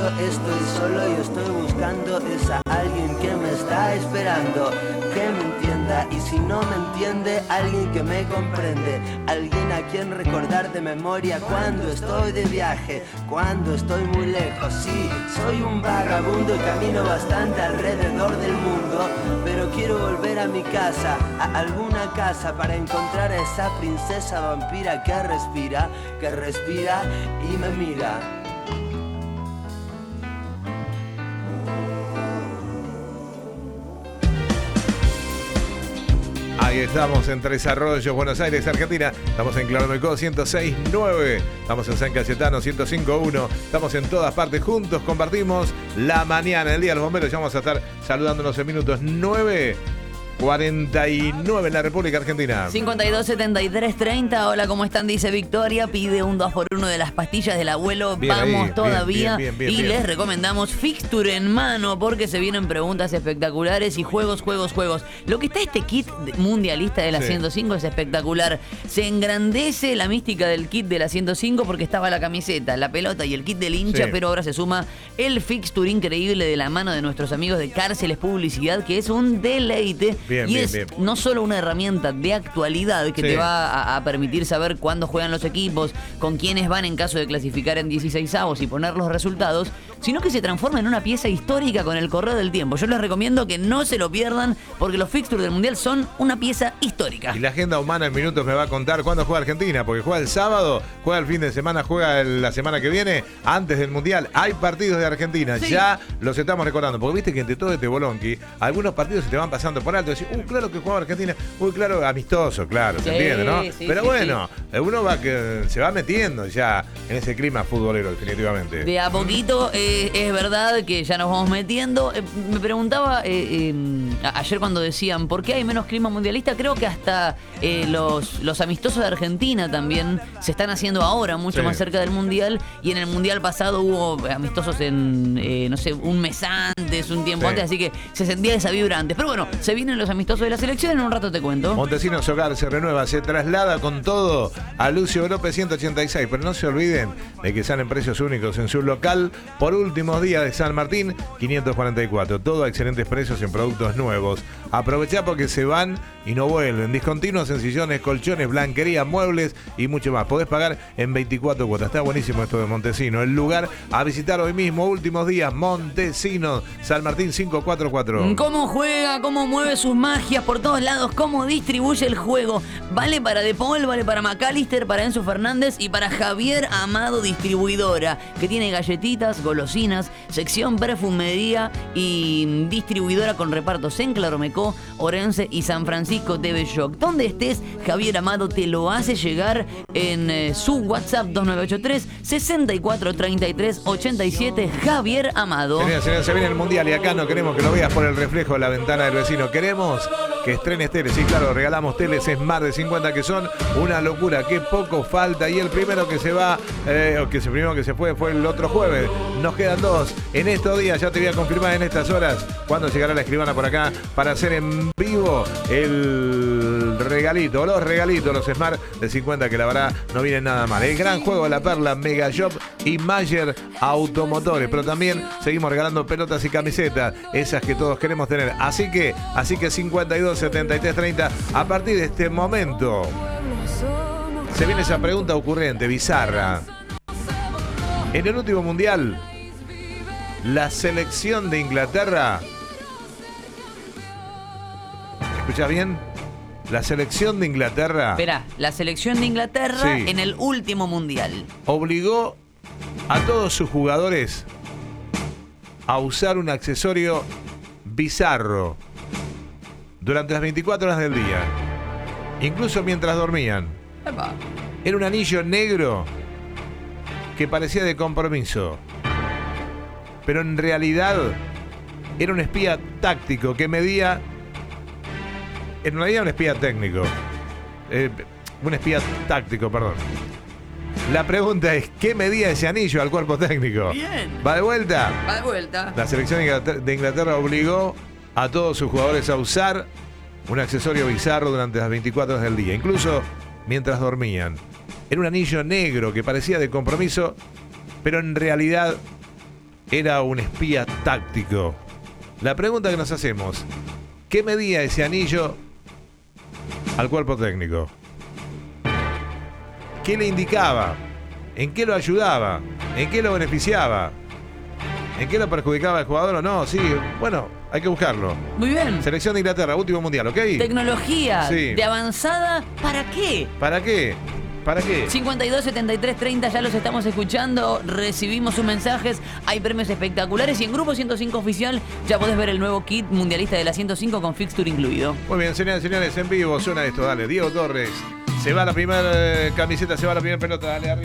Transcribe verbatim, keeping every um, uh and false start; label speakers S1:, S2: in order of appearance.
S1: cuando estoy solo y estoy buscando es a alguien que me está esperando, que me entienda, y si no me entiende, alguien que me comprende, alguien a quien recordar de memoria cuando estoy de viaje, cuando estoy muy lejos. Sí, soy un vagabundo y camino bastante alrededor del mundo, pero quiero volver a mi casa, a alguna casa, para encontrar a esa princesa vampira que respira, que respira y me mira.
S2: Ahí estamos en Tres Arroyos, Buenos Aires, Argentina. Estamos en Claromeco ciento seis punto nueve. Estamos en San Cayetano ciento cinco punto uno. Estamos en todas partes juntos. Compartimos la mañana, el Día de los Bomberos. Ya vamos a estar saludándonos en minutos. nueve cuarenta y nueve en la República Argentina.
S3: cincuenta y dos, setenta y tres, treinta. Hola, ¿cómo están? Dice Victoria. Pide un dos por uno de las pastillas del abuelo.
S2: Bien
S3: Vamos
S2: ahí,
S3: todavía.
S2: bien, bien, bien,
S3: y
S2: bien,
S3: les
S2: bien.
S3: recomendamos Fixture en mano porque se vienen preguntas espectaculares y juegos, juegos, juegos. Lo que está este kit mundialista de la
S2: Sí.
S3: ciento cinco es espectacular. Se engrandece la mística del kit de la ciento cinco porque estaba la camiseta, la pelota y el kit del hincha,
S2: Sí.
S3: pero ahora se suma el Fixture increíble de la mano de nuestros amigos de Cárceles Publicidad, que es un deleite.
S2: Bien,
S3: y
S2: bien,
S3: es
S2: bien.
S3: no solo una herramienta de actualidad que
S2: Sí.
S3: te va a, a permitir saber cuándo juegan los equipos, con quiénes van en caso de clasificar en dieciseisavos y poner los resultados, sino que se transforma en una pieza histórica con el correr del tiempo. Yo les recomiendo que no se lo pierdan porque los fixtures del Mundial son una pieza histórica.
S2: Y la agenda humana en minutos me va a contar cuándo juega Argentina, porque juega el sábado, juega el fin de semana, juega el- la semana que viene, antes del Mundial. Hay partidos de Argentina,
S3: Sí.
S2: ya los estamos recordando, porque viste que entre todo este bolonqui, algunos partidos se te van pasando por alto. Decís, uh, claro que juega Argentina, uy, claro, amistoso, claro,
S3: Sí,
S2: se entiende, ¿no?
S3: sí,
S2: Pero
S3: sí,
S2: bueno, uno va que se va metiendo ya en ese clima futbolero, definitivamente.
S3: De a poquito, eh, es verdad que ya nos vamos metiendo. Eh, me preguntaba eh, eh, a- ayer cuando decían, ¿por qué hay menos clima mundialista? Creo que hasta eh, los, los amistosos de Argentina también se están haciendo ahora, mucho
S2: Sí.
S3: más cerca del Mundial. Y en el Mundial pasado hubo amistosos en, eh, no sé, un mes antes, un tiempo
S2: Sí.
S3: antes, así que se sentía esa vibra antes. Pero bueno, se vienen los amistosos de la selección, en un rato te cuento.
S2: Montesinos Hogar se renueva, se traslada con todo a Lucio López ciento ochenta y seis, pero no se olviden de que salen precios únicos en su local por últimos días de San Martín quinientos cuarenta y cuatro, todo a excelentes precios en productos nuevos. Aprovechá porque se van y no vuelven, discontinuos en sillones, colchones, blanquería, muebles y mucho más. Podés pagar en veinticuatro cuotas, está buenísimo esto de Montesinos, el lugar a visitar hoy mismo, últimos días, Montesinos, San Martín quinientos cuarenta y cuatro.
S3: Cómo juega, cómo mueve sus magias por todos lados, cómo distribuye el juego. Vale para De Paul, vale para McAllister, para Enzo Fernández y para Javier Amado Distribuidora, que tiene galletitas, golosinas, sección perfumería y distribuidora con repartos en Claromecó, Orense y San Francisco de Belloc. Donde estés, Javier Amado te lo hace llegar en eh, su WhatsApp dos nueve ocho tres, sesenta y cuatro, treinta y tres, ochenta y siete. Javier Amado.
S2: Señoras y señores, se viene el Mundial y acá no queremos que lo veas por el reflejo de la ventana del vecino. Queremos que estrenes teles. Sí, claro, regalamos teles Smart de cincuenta que son una locura. Qué poco falta. Y el primero que se va, eh, o que el primero que se fue fue el otro jueves. Nos quedan dos. En estos días, ya te voy a confirmar en estas horas cuándo llegará la escribana por acá para hacer en vivo el regalito, los regalitos, los Smart de cincuenta que la verdad no vienen nada mal. El gran juego de la perla, Mega Shop y Mayer Automotores. Pero también seguimos regalando pelotas y camisetas, esas que todos queremos tener. Así que, así que cincuenta y dos, setenta y tres, treinta, a partir de este momento se viene esa pregunta ocurrente, bizarra. En el último mundial, la selección de Inglaterra, ¿escuchás bien? La selección de Inglaterra
S3: Esperá, la selección de Inglaterra
S2: Sí.
S3: en el último mundial.
S2: obligó a todos sus jugadores a usar un accesorio bizarro durante las veinticuatro horas del día, incluso mientras dormían.
S3: Epa.
S2: Era un anillo negro que parecía de compromiso, pero en realidad era un espía táctico que medía, en realidad un espía técnico, eh, un espía táctico, perdón. La pregunta es, ¿qué medía ese anillo al cuerpo técnico?
S3: Bien.
S2: ¿Va de vuelta?
S3: Va de vuelta.
S2: La selección de Inglaterra, de Inglaterra obligó a todos sus jugadores a usar un accesorio bizarro durante las veinticuatro horas del día, incluso mientras dormían. Era un anillo negro que parecía de compromiso, pero en realidad era un espía táctico. La pregunta que nos hacemos, ¿qué medía ese anillo al cuerpo técnico? ¿Qué le indicaba? ¿En qué lo ayudaba? ¿En qué lo beneficiaba? ¿En qué lo perjudicaba el jugador o no? Sí, bueno, hay que buscarlo.
S3: Muy bien.
S2: Selección de Inglaterra, último mundial, ¿ok?
S3: Tecnología
S2: Sí.
S3: de avanzada, ¿para qué?
S2: ¿Para qué? ¿Para qué?
S3: cincuenta y dos, setenta y tres, treinta, ya los estamos escuchando, recibimos sus mensajes, hay premios espectaculares y en Grupo ciento cinco Oficial ya podés ver el nuevo kit mundialista de la ciento cinco con fixture incluido.
S2: Muy bien, señores y señores, en vivo suena esto, dale. Diego Torres, se va la primera camiseta, se va la primera pelota, dale arriba.